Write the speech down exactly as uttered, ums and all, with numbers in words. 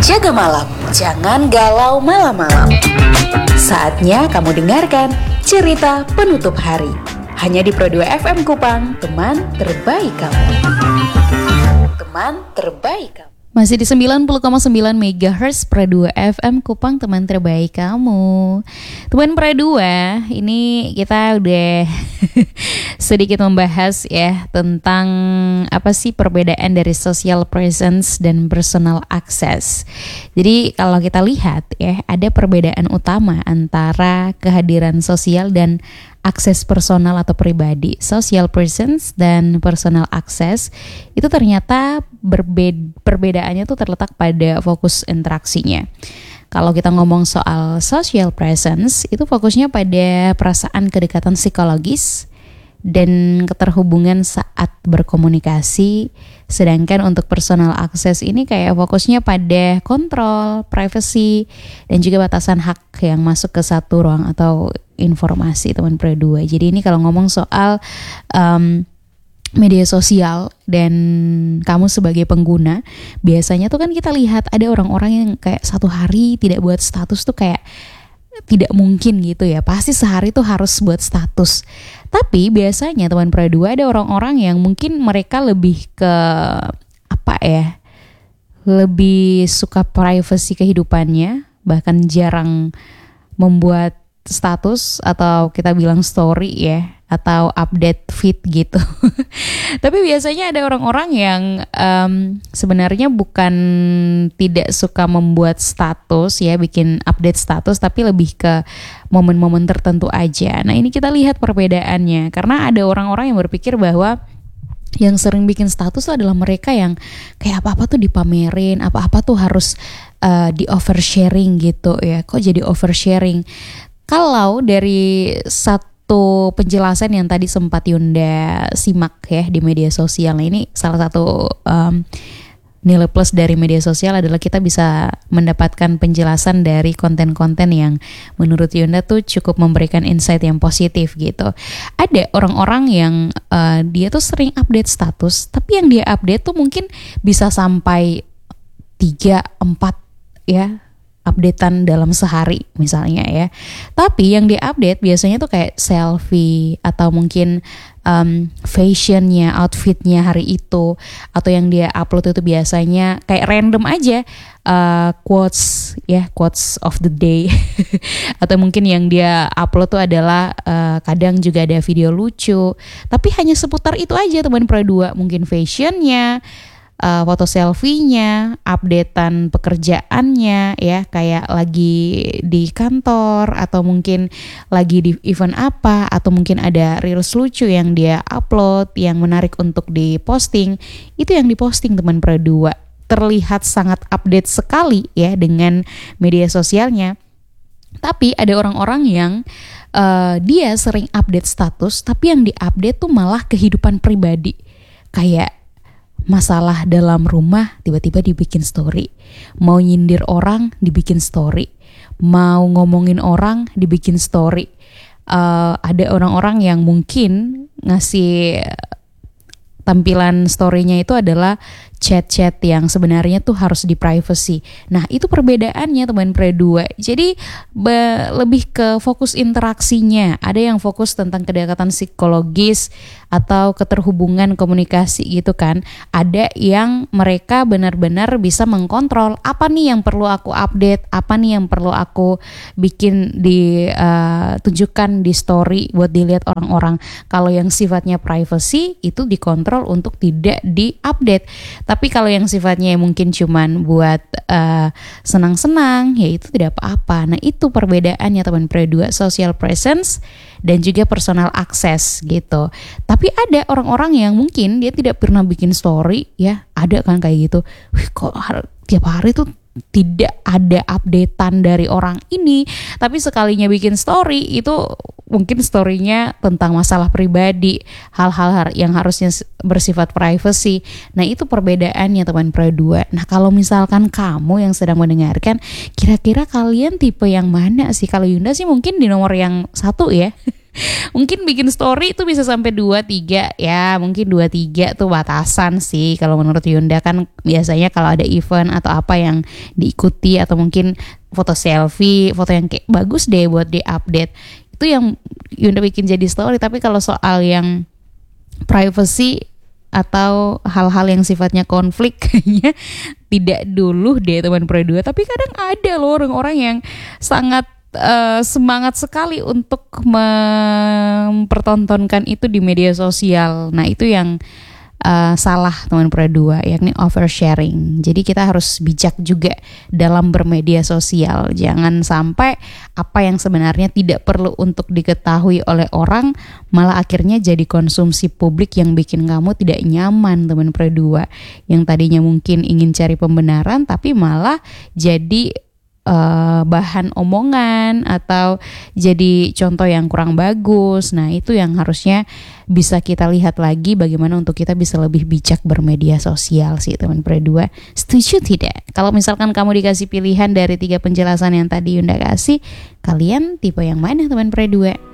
jaga malam, jangan galau malam-malam. Saatnya kamu dengarkan cerita penutup hari. Hanya di Pro dua F M Kupang, teman terbaik kamu. Teman terbaik kamu. Masih di sembilan puluh koma sembilan megahertz Pro dua F M Kupang, teman terbaik kamu. Teman Pro dua, ini kita udah sedikit membahas ya tentang apa sih perbedaan dari social presence dan personal access. Jadi kalau kita lihat ya, ada perbedaan utama antara kehadiran sosial dan akses personal atau pribadi. Social presence dan personal access itu ternyata berbeda, perbedaannya tuh terletak pada fokus interaksinya. Kalau kita ngomong soal social presence, itu fokusnya pada perasaan kedekatan psikologis dan keterhubungan saat berkomunikasi. Sedangkan untuk personal access ini kayak fokusnya pada kontrol, privacy, dan juga batasan hak yang masuk ke satu ruang atau informasi, teman Pro dua. Jadi ini kalau ngomong soal um, media sosial dan kamu sebagai pengguna, biasanya tuh kan kita lihat ada orang-orang yang kayak satu hari tidak buat status tuh kayak tidak mungkin gitu ya. Pasti sehari tuh harus buat status. Tapi biasanya teman Pro dua ada orang-orang yang mungkin mereka lebih ke apa ya? Lebih suka privacy kehidupannya, bahkan jarang membuat status atau kita bilang story ya, atau update feed gitu. Tapi biasanya ada orang-orang yang um, sebenarnya bukan tidak suka membuat status ya, bikin update status, tapi lebih ke momen-momen tertentu aja. Nah ini kita lihat perbedaannya, karena ada orang-orang yang berpikir bahwa yang sering bikin status tuh adalah mereka yang kayak apa-apa tuh dipamerin, apa-apa tuh harus uh, di oversharing gitu ya. Kok jadi oversharing? Kalau dari satu penjelasan yang tadi sempat Yunda simak ya di media sosial, nah ini salah satu um, nilai plus dari media sosial adalah kita bisa mendapatkan penjelasan dari konten-konten yang menurut Yunda tuh cukup memberikan insight yang positif gitu. Ada orang-orang yang uh, dia tuh sering update status, tapi yang dia update tuh mungkin bisa sampai tiga, empat ya updatean dalam sehari misalnya ya. Tapi yang dia-update biasanya tuh kayak selfie atau mungkin um, fashionnya, outfitnya hari itu. Atau yang dia upload itu biasanya kayak random aja, uh, quotes ya, quotes of the day. Atau mungkin yang dia upload tuh adalah uh, kadang juga ada video lucu. Tapi hanya seputar itu aja teman Pro dua. Mungkin fashionnya, Uh, foto selfie-nya, updatean pekerjaannya ya, kayak lagi di kantor atau mungkin lagi di event apa, atau mungkin ada reels lucu yang dia upload yang menarik untuk diposting. Itu yang diposting teman Pro dua. Terlihat sangat update sekali ya dengan media sosialnya. Tapi ada orang-orang yang uh, dia sering update status, tapi yang diupdate tuh malah kehidupan pribadi. Kayak masalah dalam rumah tiba-tiba dibikin story, mau nyindir orang dibikin story, mau ngomongin orang dibikin story. Uh, ada orang-orang yang mungkin ngasih tampilan story-nya itu adalah chat-chat yang sebenarnya tuh harus di privacy. Nah itu perbedaannya teman Pro dua. Jadi be- lebih ke fokus interaksinya. Ada yang fokus tentang kedekatan psikologis atau keterhubungan komunikasi gitu kan. Ada yang mereka benar-benar bisa mengkontrol apa nih yang perlu aku update, apa nih yang perlu aku bikin di uh, tunjukkan di story buat dilihat orang-orang. Kalau yang sifatnya privacy itu dikontrol untuk tidak di-update. Tapi kalau yang sifatnya mungkin cuman buat uh, senang-senang, ya itu tidak apa-apa. Nah itu perbedaannya teman Pro dua, social presence dan juga personal access gitu. Tapi ada orang-orang yang mungkin dia tidak pernah bikin story ya, ada kan kayak gitu. Wih kok har- tiap hari tuh tidak ada updatean dari orang ini, tapi sekalinya bikin story itu mungkin story-nya tentang masalah pribadi, hal-hal yang harusnya bersifat privacy. Nah itu perbedaannya teman Pro dua. Nah kalau misalkan kamu yang sedang mendengarkan, kira-kira kalian tipe yang mana sih? Kalau Yunda sih mungkin di nomor yang satu ya. Mungkin bikin story itu bisa sampai dua tiga ya, mungkin dua tiga tuh batasan sih kalau menurut Yunda. Kan biasanya kalau ada event atau apa yang diikuti atau mungkin foto selfie, foto yang kayak bagus deh buat di-update, itu yang Yunda bikin jadi story. Tapi kalau soal yang privacy atau hal-hal yang sifatnya konflik kayaknya tidak dulu deh teman Pro dua. Tapi kadang ada loh orang-orang yang sangat Uh, semangat sekali untuk mempertontonkan itu di media sosial. Nah itu yang uh, salah teman Pro dua, yakni oversharing. Jadi kita harus bijak juga dalam bermedia sosial. Jangan sampai apa yang sebenarnya tidak perlu untuk diketahui oleh orang malah akhirnya jadi konsumsi publik yang bikin kamu tidak nyaman teman Pro dua. Yang tadinya mungkin ingin cari pembenaran tapi malah jadi Uh, bahan omongan atau jadi contoh yang kurang bagus. Nah itu yang harusnya bisa kita lihat lagi, bagaimana untuk kita bisa lebih bijak bermedia sosial sih teman Pro dua. Setuju tidak? Kalau misalkan kamu dikasih pilihan dari tiga penjelasan yang tadi Yunda kasih, kalian tipe yang mana teman Pro dua?